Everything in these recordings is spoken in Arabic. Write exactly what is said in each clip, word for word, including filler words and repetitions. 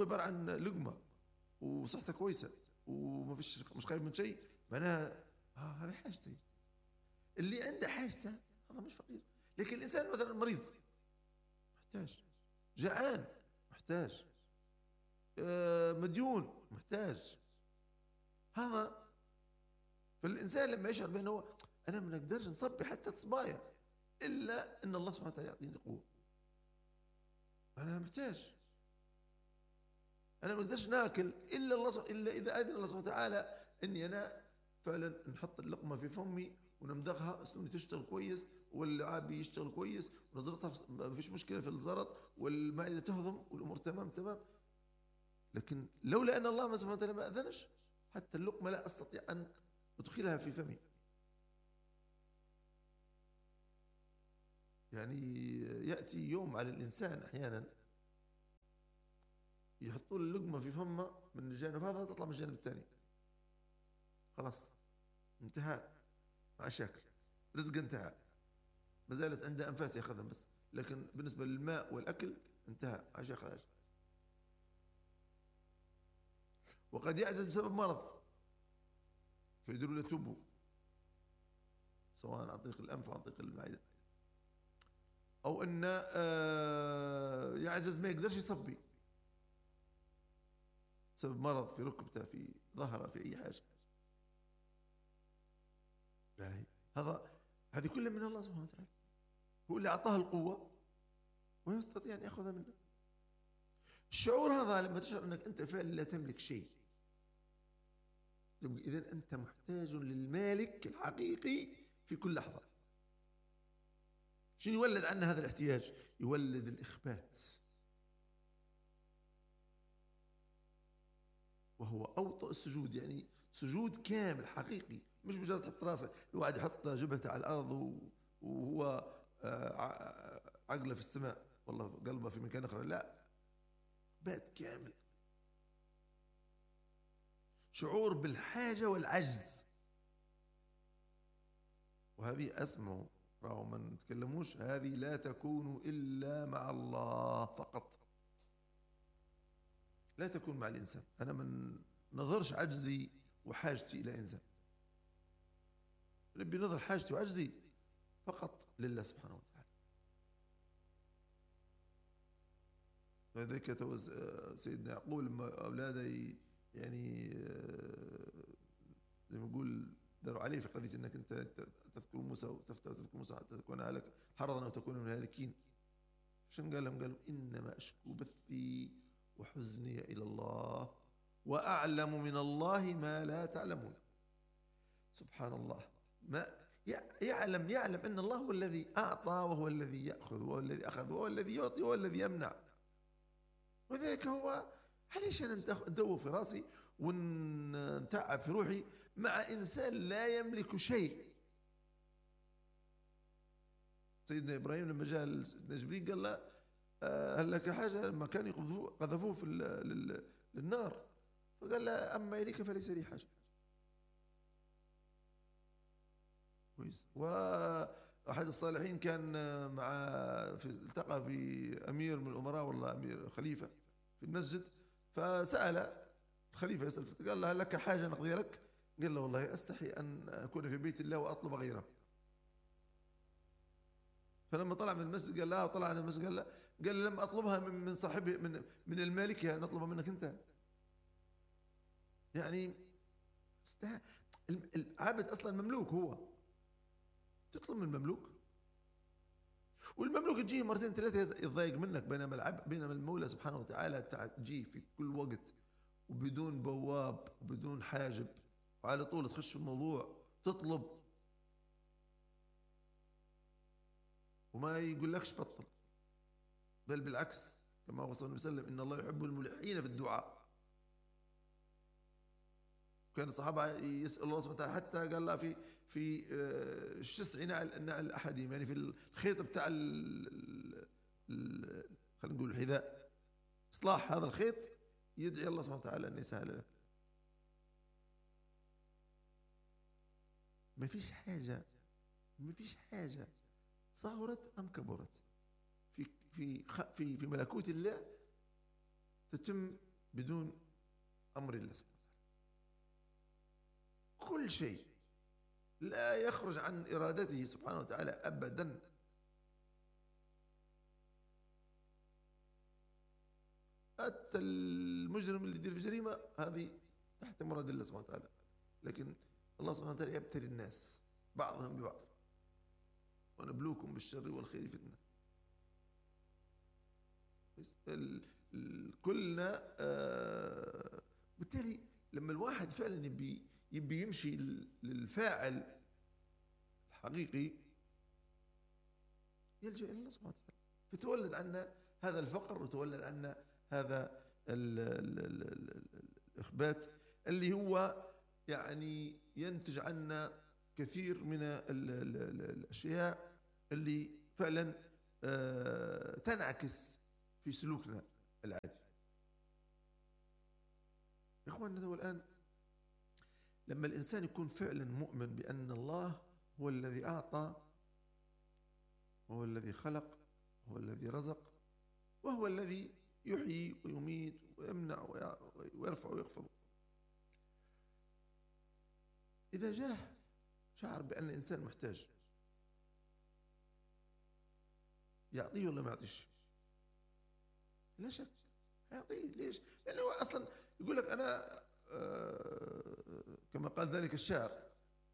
عبارة عن لقمة وصحته كويسة وما فيش مش خايف من شيء، معناها آه هذا حاجته. اللي عنده حاجته هذا مش فقير. لكن الإنسان مثلا مريض محتاج، جعان محتاج، آه مديون محتاج، هذا. فالإنسان لما يشعر بأنه أنا ما نقدرش نصبي حتى تصبايا إلا أن الله سبحانه وتعالى يعطيني قوة، أنا محتاج، أنا ما نقدرش ناكل إلا الله إلا إذا أذن الله سبحانه وتعالى إني أنا فعلا نحط اللقمة في فمي ونمضغها، أسنوني تشتغل كويس واللعاب يشتغل كويس ونظرتها ما فيش مشكلة في الزرط والمعدة تهضم والأمور تمام تمام. لكن لولا أن الله سبحانه وتعالى ما أذنش حتى اللقمة لا أستطيع أن أدخلها في فمي. يعني يأتي يوم على الإنسان أحيانا يحطوا له اللقمة في فمه من الجانب هذا تطلع من الجانب الثاني، خلاص انتهى مع شكل رزق انتهى، ما زالت عنده أنفاس يأخذها بس، لكن بالنسبة للماء والأكل انتهى عشاء خلاص. وقد يعجز بسبب مرض فيديروا له توبه سواء عن طريق الأنف أو عن طريق المعدة، أو أنه يعجز ما يقدرش يصبي بسبب مرض في ركبته في ظهره في أي حاجة. هذا هذه كلها من الله سبحانه وتعالى، هو اللي أعطاه القوة ويستطيع أن يأخذها منه. الشعور هذا لما تشعر أنك أنت فعلا لا تملك شيء، إذن أنت محتاج للمالك الحقيقي في كل لحظة. شنو يولد عنا هذا الاحتياج؟ يولد الإخبات، وهو أوطأ السجود، يعني سجود كامل حقيقي، مش مجرد تحط راسه الواحد يحط جبهته على الأرض وهو عقله في السماء والله قلبه في مكان آخر، لا، إخبات كامل، شعور بالحاجة والعجز. وهذه أسمعوا راهو ما نتكلموش، هذه لا تكون إلا مع الله فقط، لا تكون مع الإنسان. أنا من نظرش عجزي وحاجتي إلى إنسان، نبي نظر حاجتي وعجزي فقط لله سبحانه وتعالى. ولذلك سيدنا يعقوب لما أولاده يعني زي ما يقول داروا عليه في قضية أنك أنت تذكر موسى وتفتى وتذكر موسى حتى تكون هلك حرضا أو تكون من الهالكين، شن قال لهم؟ قالوا إنما أشكو بثي وحزني إلى الله وأعلم من الله ما لا تعلمون. سبحان الله، ما يعلم يعلم أن الله هو الذي أعطى وهو الذي يأخذ وهو الذي أخذ وهو الذي يعطي وهو الذي يمنع. وذلك هو عليش أنا ندور في راسي ونتعب في روحي مع إنسان لا يملك شيء. سيدنا إبراهيم لما جاء سيدنا جبريل قال له هل لك حاجة، لما كان قذفوه في للنار فقال له أما إليك فليس لي حاجة. كويس. وأحد الصالحين كان مع في التقى بأمير من الأمراء والله أمير خليفة في المسجد، فسأل الخليفة يسأل قال له هل لك حاجة نقضي لك؟ قال له والله أستحي أن أكون في بيت الله وأطلب غيره. فلما طلع من المسجد قال لا، طلع من المسجد قال لا، قال لم أطلبها من من صاحبه من من المالكة، نطلبها منك أنت. يعني العبد أصلا مملوك، هو تطلب من المملوك، والمملوك تجيه مرتين ثلاثة يتضايق منك، بينما العبد بينما المولى سبحانه وتعالى تجيه في كل وقت وبدون بواب وبدون حاجب، وعلى طول تخش في الموضوع تطلب وما يقول لكش بطل، بل بالعكس كما وصل النبي صلى الله عليه وسلم إن الله يحب الملحين في الدعاء. كان الصحابة يسأل الله سبحانه وتعالى حتى قال لا في في الشسع نعل نعل أحدهم، يعني في الخيط بتاع خلينا نقول الحذاء، إصلاح هذا الخيط يدعي الله سبحانه وتعالى أن يسهل له. ما فيش حاجة ما فيش حاجة صغرت أم كبرت في في في في ملكوت الله تتم بدون أمر الله سبحانه وتعالى. كل شيء لا يخرج عن إرادته سبحانه وتعالى أبدا. حتى المجرم اللي يدير في جريمة هذه تحت مراد الله سبحانه وتعالى، لكن الله سبحانه وتعالى يبتلي الناس بعضهم ببعض، ونبلوكم بالشر والخير فتنة. كلنا آه بالتالي لما الواحد فعلا يبي يبي يمشي للفاعل الحقيقي يلجأ إلى الله سبحانه وتعالى، فتولد عنا هذا الفقر وتولد عنا هذا ال ال ال ال الإخبات اللي هو يعني ينتج عنا كثير من ال ال ال الأشياء اللي فعلا آه تنعكس في سلوكنا العادي. يا إخواننا، والآن لما الإنسان يكون فعلا مؤمن بأن الله هو الذي أعطى وهو الذي خلق وهو الذي رزق وهو الذي يحيي ويميت ويمنع ويرفع ويخفض، إذا جاه شعر بأن الإنسان محتاج، يعطيه ولا ما يعطيش؟ لا شك يعطيه. ليش؟ لأنه أصلا يقول لك أنا آه كما قال ذلك الشاعر: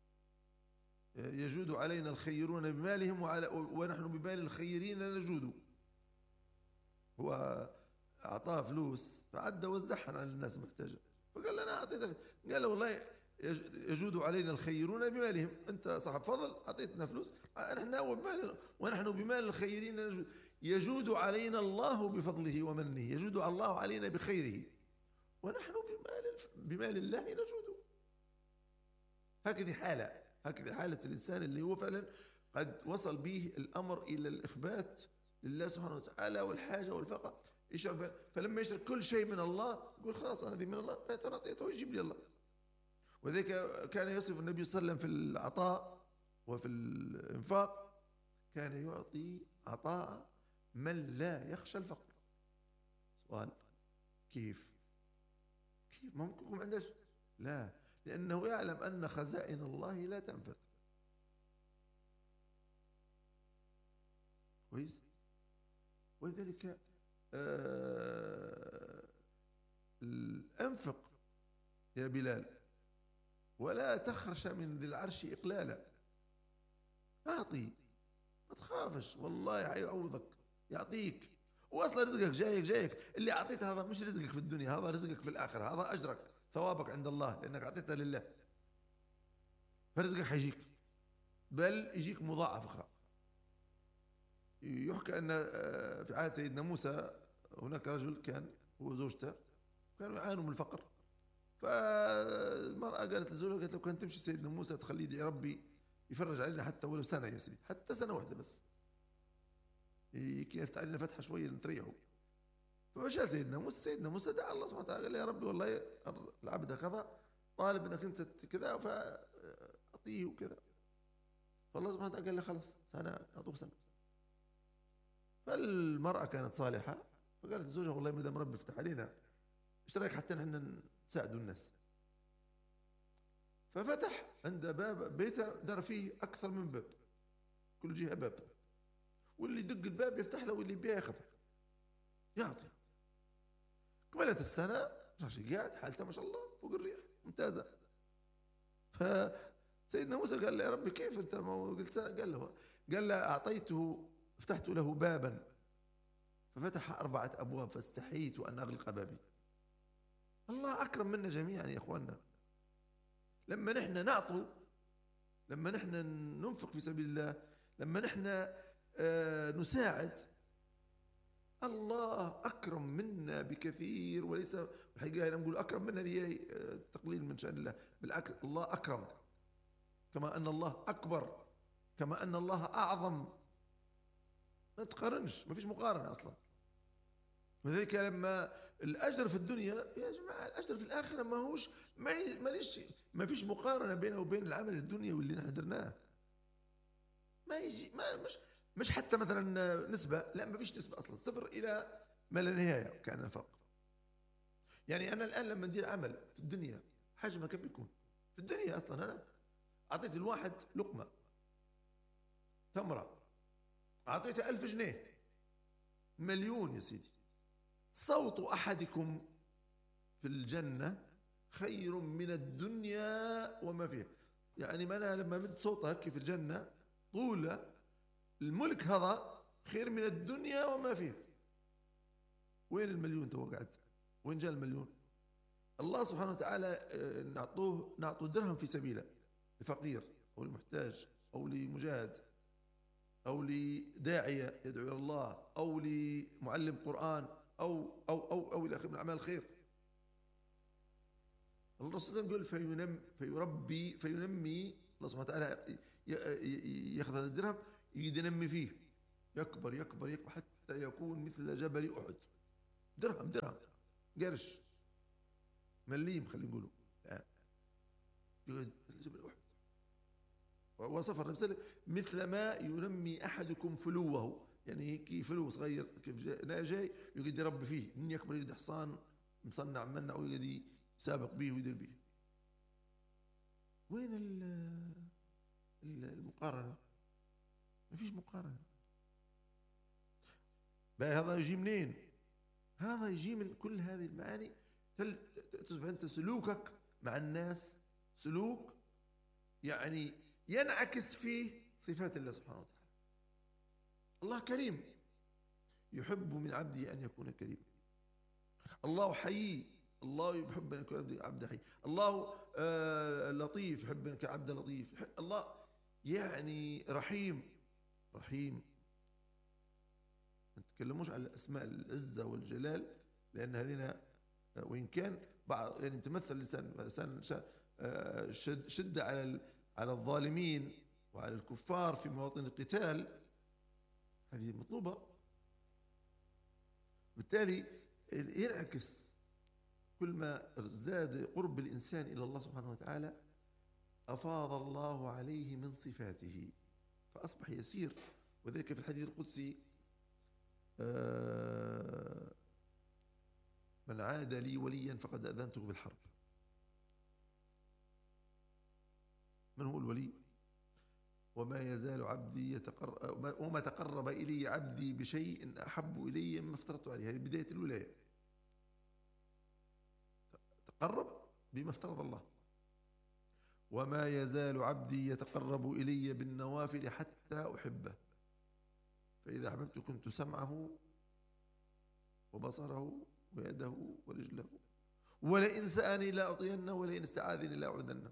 يجود علينا الخيرون بمالهم وعلى ونحن بمال الخيرين نجود. هو أعطاه فلوس فعدى وزعها على الناس المحتاجة، فقال له أنا أعطيتك، قال له والله يجود علينا الخيرون بمالهم، أنت صاحب فضل أعطيتنا فلوس، نحن ونحن بمال الخيرين نجود. يجود علينا الله بفضله ومنه، يجود الله علينا بخيره، ونحن بمال بمال الله نجود. هكذا حالة هكذا حالة الإنسان اللي هو فعلا قد وصل به الأمر إلى الإخبات لله سبحانه وتعالى والحاجة والفقر، يشعر. فلما يشترك كل شيء من الله يقول خلاص أنا ذي من الله فأعطيته يجيب لي الله. وذلك كان يصف النبي صلى الله عليه وسلم في العطاء وفي الإنفاق، كان يعطي عطاء من لا يخشى الفقر. سؤال: كيف كيف ما ممكن يكون عندش؟ لا، لأنه يعلم أن خزائن الله لا تنفذ. كويس. ولذلك آه أنفق يا بلال ولا تخرش من ذي العرش إقلالا. أعطي، ما تخافش، والله حيعوضك يعطيك. وأصلا رزقك جايك جايك اللي أعطيته هذا مش رزقك في الدنيا، هذا رزقك في الآخرة، هذا أجرك ثوابك عند الله لأنك أعطيتها لله، فرزقك حيجيك، بل يجيك مضاعف أخرى. يحكى أن في عهد سيدنا موسى هناك رجل كان هو زوجته كانوا يعانوا من الفقر، فالمرأة قالت لزوجها، قالت له كان تمشي سيدنا موسى تخليه يدعي ربي يفرج علينا حتى ولو سنة يا سيدي، حتى سنة واحدة بس يفتح علينا فتحة شوية نتريحوا. فمشى سيدنا موسى سيدنا موسى دعا الله سبحانه وتعالى، قال يا ربي والله العبد كذا طالب انك انت كذا فاعطيه وكذا. فالله سبحانه وتعالى قال له خلاص سنة اعطوه سنة. فالمرأة كانت صالحة فقالت لزوجها والله ما دام ربي يفتح علينا ايش رايك حتى نحن نساعدوا الناس. ففتح عند باب بيته دار فيه اكثر من باب، كل جهة باب، واللي يدق الباب يفتح له واللي يبيع ياخذ يعطي. كملت السنة راجل قاعد حالته ما شاء الله فوق الريح ممتازة. فسيدنا موسى قال له يا ربي كيف انت ما قلت سنة؟ قال له قال له اعطيته فتحت له بابا ففتح أربعة أبواب فاستحييت أن أغلق بابي. الله أكرم منا جميعا يا إخواننا. لما نحن نعطوا، لما نحن ننفق في سبيل الله، لما نحن آه نساعد، الله أكرم منا بكثير. وليس الحقيقة أنا نقول أكرم منا هذه تقليل من شأن الله، بالعكس الله أكرم، كما أن الله أكبر، كما أن الله أعظم، ما تقارنش، ما فيش مقارنة أصلا. وذلك لما الأجر في الدنيا يا جماعة الأجر في الآخرة ما هوش ما ليش ما فيش مقارنة بينه وبين العمل الدنيوي اللي نحن درناه. ما يجي ما مش مش حتى مثلا نسبة، لا ما فيش نسبة أصلا، صفر إلى ما لا نهاية كان الفرق. يعني أنا الآن لما ندير عمل في الدنيا حاجة ما كان بيكون في الدنيا أصلا، أنا أعطيت الواحد لقمة تمرة أعطيته ألف جنيه، مليون يا سيدي. صوت أحدكم في الجنة خير من الدنيا وما فيها. يعني ما أنا لما مد صوته هكي في الجنة طول الملك هذا خير من الدنيا وما فيها. وين المليون توقعت؟ وين جاء المليون؟ الله سبحانه وتعالى نعطوه نعطوه درهم في سبيله لفقير أو لمحتاج أو لمجاهد أو لداعية يدعو إلى الله أو لمعلم قرآن أو أو أو أو إلى آخره من أعمال الخير. الرسول صلى الله عليه وسلم يقول فينم فيربي فينمي. الله سبحانه وتعالى يأخذ هذا الدرهم ينمي فيه، يكبر يكبر يكبر حتى يكون مثل جبل أحد. درهم درهم قرش مليم خلينا نقوله الآن يقعد مثل جبل أحد. وصفر نفسه مثل ما ينمي أحدكم فلوه، يعني هيك فلو صغير كيف جاي, جاي يقعد يربي فيه، من يكبر يقعد حصان مصنع منه ويقعد يسابق به ويدير به. وين المقارنة؟ ما فيش مقارنة. بقى هذا يجي منين؟ هذا يجي من كل هذه المعاني. تصبح أنت سلوكك مع الناس سلوك يعني ينعكس فيه صفات الله سبحانه وتعالى. الله كريم، يحب من عبده أن يكون كريم. الله حي، الله يحب أن يكون عبده حي. الله آه لطيف، يحب أن يكون عبده لطيف. الله يعني رحيم رحيم. ما تتكلموش على الأسماء العزة والجلال، لأن هذين وإن كان بعض يعني تمثل لسان لسان شد, شد على على الظالمين وعلى الكفار في مواطن القتال، هذه مطلوبة. بالتالي ينعكس كل ما زاد قرب الإنسان إلى الله سبحانه وتعالى أفاض الله عليه من صفاته فأصبح يسير. وذلك في الحديث القدسي من عاد لي وليا فقد أذنته بالحرب. من هو الولي؟ وما يزال عبدي يتقرب وما تقرب إلي عبدي بشيء أحب إلي مما افترضت عليه. هذه بداية الولاية، تقرب بما افترض الله. وما يزال عبدي يتقرب إلي بالنوافل حتى أحبه، فإذا أحببت كنت سمعه وبصره ويده ورجله، ولئن سألني لا أعطينه ولئن استعاذني لا أعوذنه.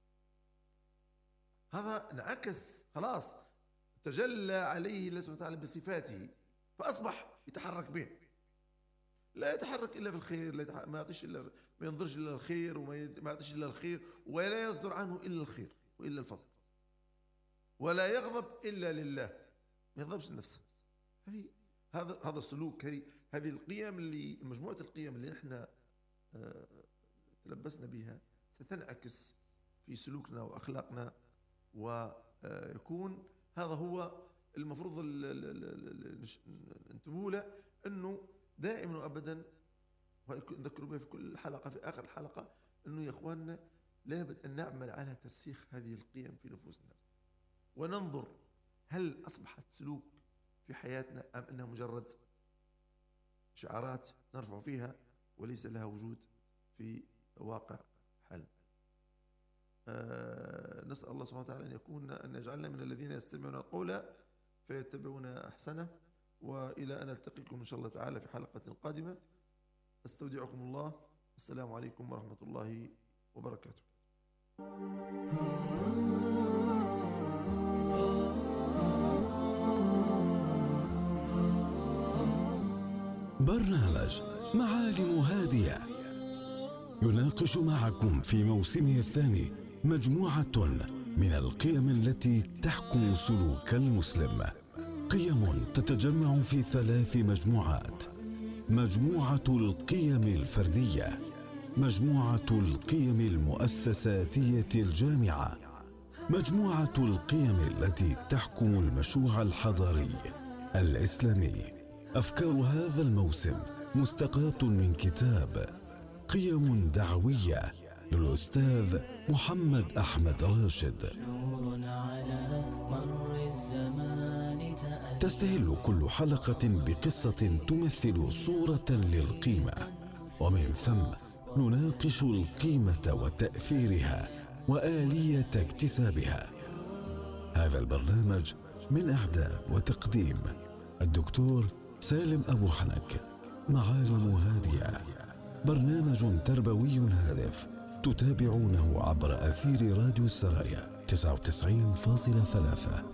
هذا انعكس خلاص، تجلى عليه الله سبحانه وتعالى بصفاته فأصبح يتحرك به. لا يتحرك إلا في الخير، لا ما يعطيش إلا ما ينظرش إلا الخير وما يعطيش إلا الخير، ولا يصدر عنه إلا الخير وإلا الفضل، ولا يغضب إلا لله، ما يغضبش لنفسه. هذه هذا هذا السلوك، هذه هذه القيم اللي مجموعة القيم اللي نحن آه تلبسنا بها ستنعكس في سلوكنا وأخلاقنا، ويكون هذا هو المفروض ننتبه له، أنه دائما وأبدا نذكر به في كل حلقة في آخر الحلقة أنه يا إخواننا لابد أن نعمل على ترسيخ هذه القيم في نفوسنا، وننظر هل أصبحت سلوك في حياتنا أم أنها مجرد شعارات نرفع فيها وليس لها وجود في واقع حالنا. آه نسأل الله سبحانه وتعالى أن يكون أن يجعلنا من الذين يستمعون القول فيتبعون أحسنه. وإلى أن ألتقيكم إن شاء الله تعالى في حلقة قادمة، أستودعكم الله. السلام عليكم ورحمة الله وبركاته. برنامج معالم هادية يناقش معكم في موسمه الثاني مجموعة من القيم التي تحكم سلوك المسلم، قيم تتجمع في ثلاث مجموعات: مجموعة القيم الفردية، مجموعة القيم المؤسساتية الجامعة، مجموعة القيم التي تحكم المشروع الحضاري الإسلامي. أفكار هذا الموسم مستقاة من كتاب قيم دعوية للأستاذ محمد أحمد راشد. تستهل كل حلقة بقصة تمثل صورة للقيمة، ومن ثم نناقش القيمة وتأثيرها وآلية اكتسابها. هذا البرنامج من إعداد وتقديم الدكتور سالم أبو حنك. معالم هادية، برنامج تربوي هادف تتابعونه عبر أثير راديو السرايا تسعة وتسعين فاصلة ثلاثة.